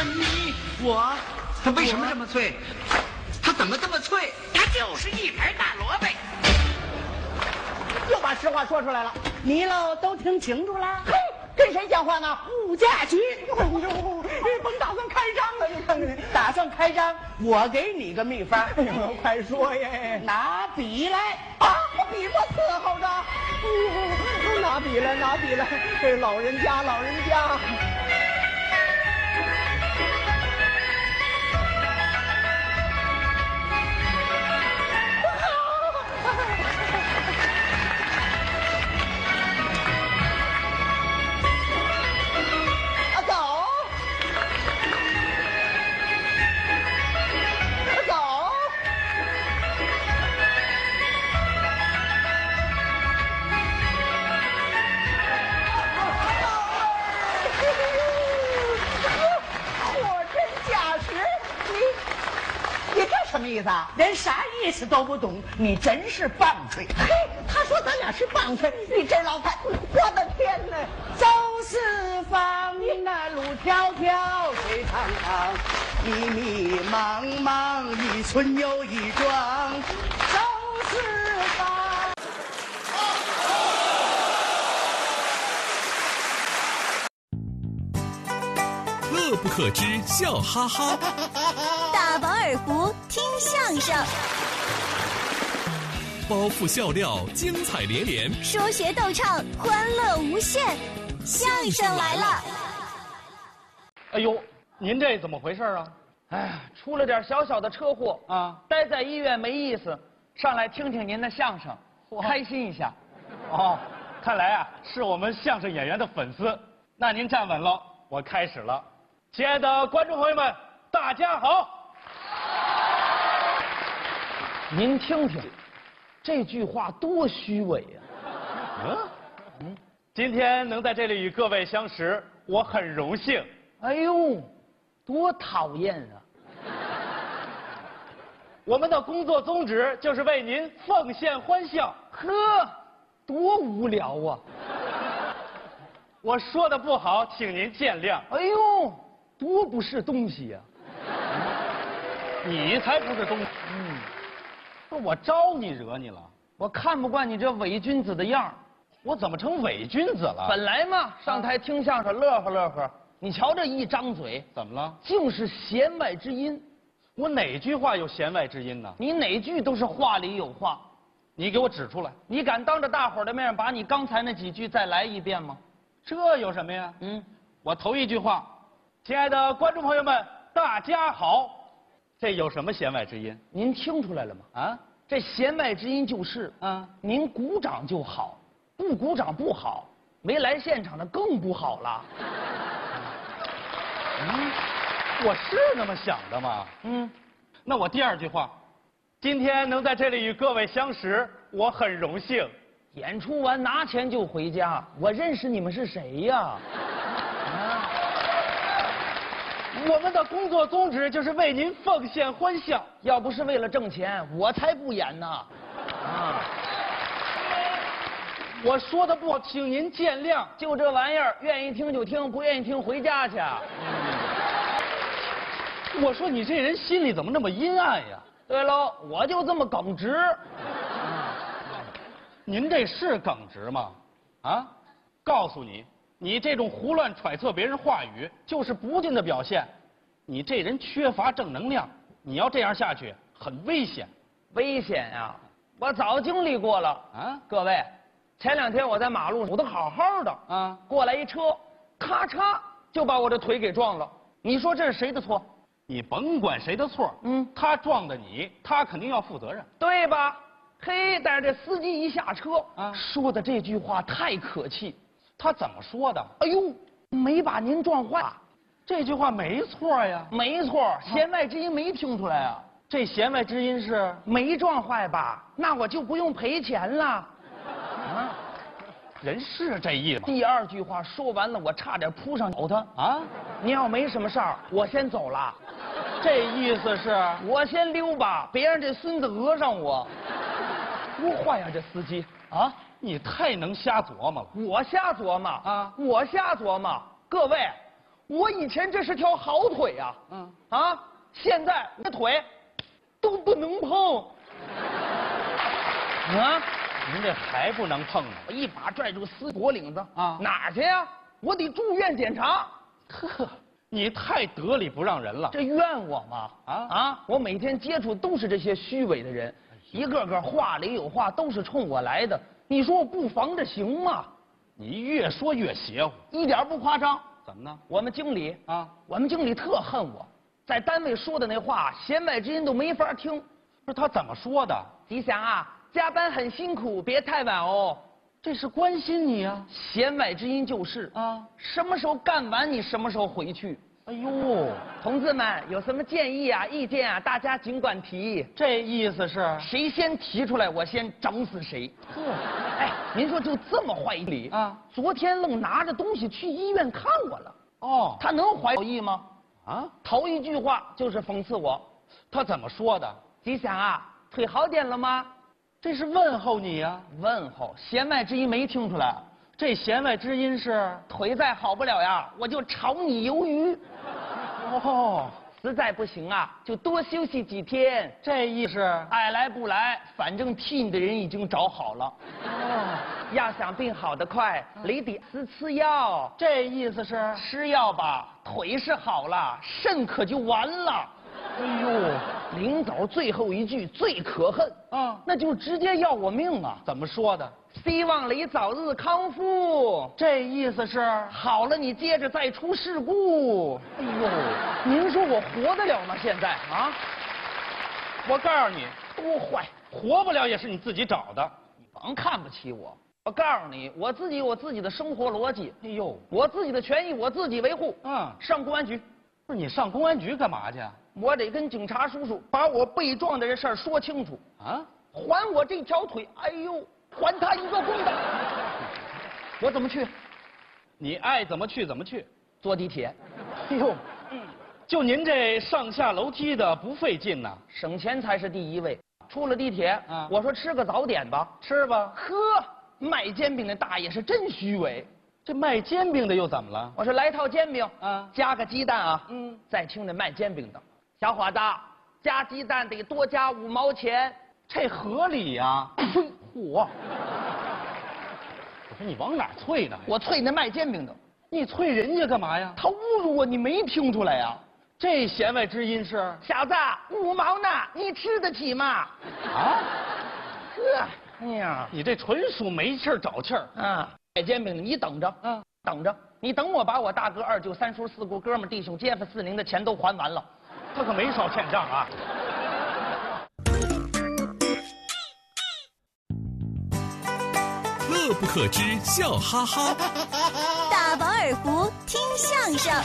你我， 它为什么这么脆？它怎么这么脆？ 它就是一盘大萝卜。 又把实话说出来了，你喽都听清楚了。嘿，跟谁讲话呢？物价局。甭打算开张了，你看看，打算开张，我给你个秘方。哎呦，快说耶！拿笔来啊！我笔墨伺候着。拿笔来，拿笔来！这老人家，老人家。什么意思啊？连啥意思都不懂，你真是棒槌！嘿，他说咱俩是棒槌，你这老太，我的天哪！走四方，那路迢迢，水长长，迷迷茫茫，一村又一庄，走四方。 乐不可支，笑哈哈。 大饱耳福，听相声， 包袱笑料，精彩连连， 说学逗唱，欢乐无限。相声来了！ 哎呦，您这怎么回事啊？ 哎呀，出了点小小的车祸啊，待在医院没意思，上来听听您的相声，开心一下。 哦，看来啊是我们相声演员的粉丝。那您站稳了，我开始了。亲爱的观众朋友们，大家好。 您听听，这句话多虚伪呀！ 今天能在这里与各位相识，我很荣幸。 哎呦，多讨厌啊！ 我们的工作宗旨就是为您奉献欢笑。 呵，多无聊啊！ 我说的不好，请您见谅。 哎呦，多不是东西呀！ 你才不是东西。不是我招你惹你了？ 我看不惯你这伪君子的样儿。 我怎么成伪君子了？ 本来嘛，上台听相声乐呵乐呵，你瞧这一张嘴， 怎么了？ 竟是弦外之音。 我哪句话有弦外之音呢？ 你哪句都是话里有话。 你给我指出来。 你敢当着大伙儿的面把你刚才那几句再来一遍吗？ 这有什么呀？我头一句话，亲爱的观众朋友们，大家好，这有什么弦外之音？ 您听出来了吗？啊，这弦外之音就是您鼓掌就好，不鼓掌不好，没来现场的更不好了。 我是那么想的吗？那我第二句话，今天能在这里与各位相识，我很荣幸。 演出完拿钱就回家，我认识你们是谁呀？ 我们的工作宗旨就是为您奉献欢笑。 要不是为了挣钱，我才不演呢。 我说的不好，请您见谅。 就这玩意儿，愿意听就听，不愿意听回家去。 我说你这人心里怎么那么阴暗呀？ 对喽，我就这么耿直。 您这是耿直吗？啊，告诉你，你这种胡乱揣测别人话语，就是不敬的表现。你这人缺乏正能量，你要这样下去，很危险。 危险呀！我早经历过了啊！各位，前2天我在马路走得好好的啊，过来一车，咔嚓就把我这腿给撞了。你说这是谁的错？ 你甭管谁的错，他撞的你，他肯定要负责任， 对吧？嘿，但是这司机一下车说的这句话太可气。 他怎么说的？ 哎呦，没把您撞坏。 这句话没错呀。 没错，弦外之音没听出来啊。 这弦外之音是没撞坏吧？那我就不用赔钱了。 人是这意思吗？ 第二句话说完了，我差点扑上咬他啊！您要没什么事儿，我先走了。 这意思是我先溜吧，别让这孙子讹上我。多坏呀，这司机啊！ 你太能瞎琢磨了。 我瞎琢磨啊！我瞎琢磨。各位， 我以前这是条好腿呀，现在我的腿都不能碰。啊， 您这还不能碰呢？ 我一把拽住丝脖领子啊， 哪儿去呀？我得住院检查。 呵，你太得理不让人了。 这怨我吗？我每天接触都是这些虚伪的人，一个个话里有话，都是冲我来的。你说我不防着行吗？ 你越说越邪乎， 一点不夸张。 怎么呢？ 我们经理特恨我，在单位说的那话，弦外之音都没法听。 不是他怎么说的？ 吉祥啊，加班很辛苦，别太晚哦。 这是关心你啊。 弦外之音就是什么时候干完你什么时候回去。 哎呦， 同志们有什么建议啊、意见啊，大家尽管提。 这意思是谁先提出来，我先整死谁。哎，您说就这么坏理啊？昨天愣拿着东西去医院看我了。哦，他能怀好意吗？头一句话就是讽刺我。 他怎么说的？ 吉祥啊，腿好点了吗？ 这是问候你呀。 问候，弦外之音没听出来。 这弦外之音是腿再好不了呀，我就炒你鱿鱼。 哦， 实在不行啊，就多休息几天。 这意思爱来不来，反正替你的人已经找好了。要想病好得快，你得吃药。 这意思是吃药吧，腿是好了，肾可就完了。哎呦，临走最后一句最可恨那就直接要我命啊！ 怎么说的？ 希望你早日康复。 这意思是好了，你接着再出事故。哎呦，您说我活得了吗？现在啊？ 我告诉你， 多坏， 活不了也是你自己找的。 你甭看不起我。我告诉你，我自己有我自己的生活逻辑。 哎呦， 我自己的权益我自己维护。上公安局。 不是你上公安局干嘛去？ 我得跟警察叔叔把我被撞的这事儿说清楚还我这条腿，哎呦，还他一个公道。我怎么去？ 你爱怎么去怎么去。 坐地铁。 哎呦，就您这上下楼梯的不费劲呐， 省钱才是第一位。出了地铁我说吃个早点吧， 吃吧。 呵，卖煎饼的大爷是真虚伪。 这卖煎饼的又怎么了？ 我说来套煎饼加个鸡蛋再听那卖煎饼的，小伙子，加鸡蛋得多加5毛钱， 这合理呀。嚯！我说你往哪啐呢？ 我啐那卖煎饼的。 你啐人家干嘛呀？ 他侮辱我，你没听出来呀？ 这弦外之音是小子5毛呢，你吃得起吗？哎呀， 你这纯属没气儿找气儿卖煎饼的，你等着，等着，你等我把我大哥、二舅、三叔、四姑、哥们、弟兄、街坊、四邻的钱都还完了， 他可没少欠账啊。 乐不可支，笑哈哈。 大饱耳福，听相声。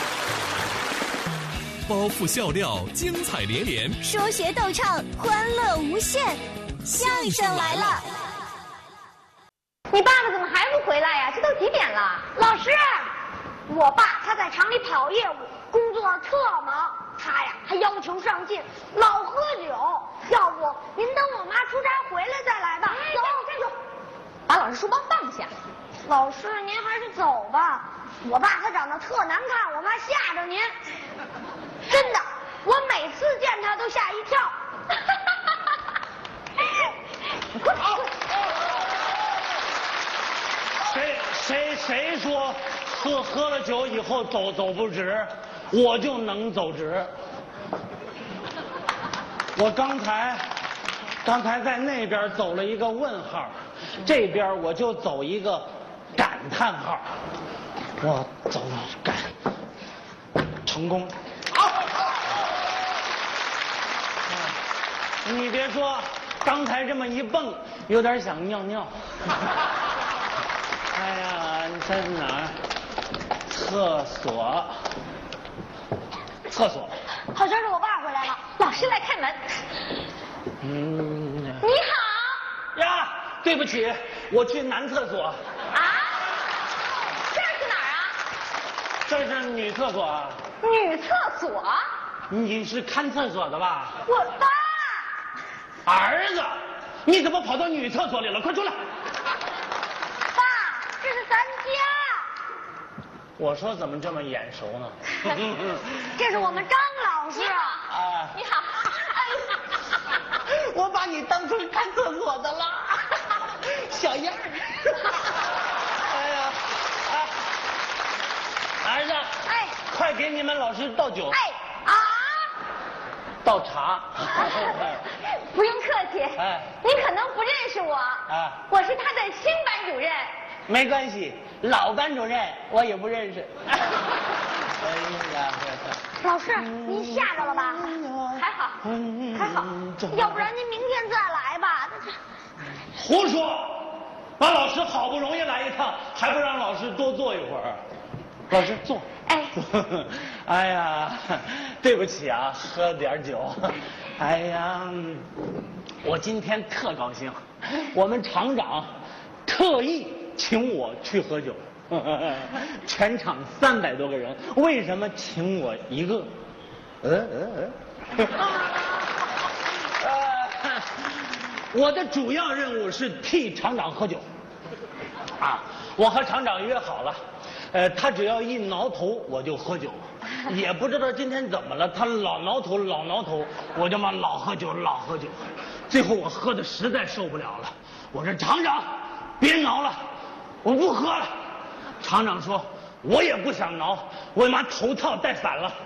包袱笑料，精彩连连。 说学逗唱，欢乐无限。相声来了。 你爸爸怎么还不回来呀？这都几点了？老师，我爸他在厂里跑业务，工作特忙，他呀还要求上进，老喝酒。要不您等我妈出差回来再来吧。走，站住！把老师书包放下。老师，您还是走吧。我爸他长得特难看，我怕吓着您。真的，我每次见他都吓一跳。 谁说喝了酒以后走不直，我就能走直。我刚才在那边走了一个问号，这边我就走一个感叹号。我走感成功。好，你别说，刚才这么一蹦，有点想尿尿。哎呀，你在哪儿？厕所。 好像是我爸回来了，老师来开门。你好。 呀，对不起，我去男厕所。 这是哪儿啊？ 这是女厕所。 女厕所？ 你是看厕所的吧？ 我爸。 儿子，你怎么跑到女厕所里了？快出来！ 这是咱家。 我说怎么这么眼熟呢？ 这是我们张老师啊！ 你好， 我把你当成看厕所的了，小样儿。 哎呀，儿子， 哎， 快给你们老师倒酒。 哎啊， 倒茶。 不用客气。 哎， 你可能不认识我。 啊， 我是他的新班主任。 没关系，老班主任我也不认识。哎呀， 老师，您吓着了吧？还好，还好，要不然您明天再来吧。 胡说！把老师好不容易来一趟，还不让老师多坐一会儿？老师坐。 哎， 哎呀，对不起啊，喝点酒。哎呀，我今天特高兴，我们厂长特意请我去喝酒。全场300多个人，为什么请我一个？我的主要任务是替厂长喝酒。啊，我和厂长约好了，他只要一挠头我就喝酒，也不知道今天怎么了，他老挠头，我就嘛老喝酒。最后我喝的实在受不了了，我说厂长，别挠了，我不喝了。厂长说，我也不想挠，我把头套戴反了。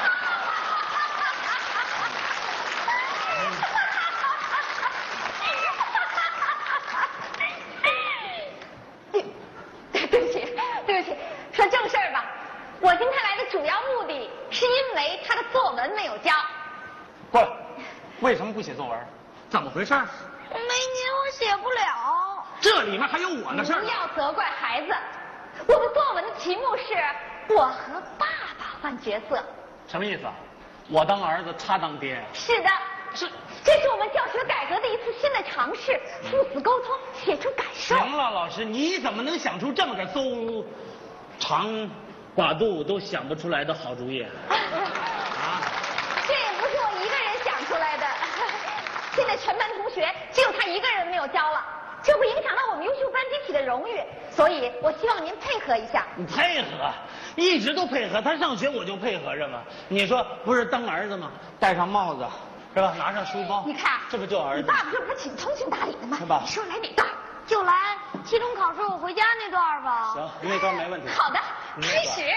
对不起，说正事儿吧。我今天来的主要目的是因为他的作文没有交。 不，为什么不写作文？怎么回事？ 没您我写不了。 这里面还有我的事儿。 不要责怪孩子。我的作文的题目是我和爸爸换角色。 什么意思啊？我当儿子，他当爹。 是的，这是我们教学改革的一次新的尝试，父子沟通，写出感受。 行了，老师，你怎么能想出这么个邹长寡肚都想不出来的好主意啊？ 这也不是我一个人想出来的，现在全班同学只有他一个人没有交了，这会影响到我们优秀班集体的荣誉，所以我希望您配合一下。 你配合，一直都配合，他上学我就配合着嘛。你说不是当儿子吗？戴上帽子是吧？拿上书包， 你看， 这不就儿子？ 你爸爸这不是挺通情达理的吗？ 是吧？ 你说来哪段？就来期中考试我回家那段吧。 行，那段没问题。 好的，开始。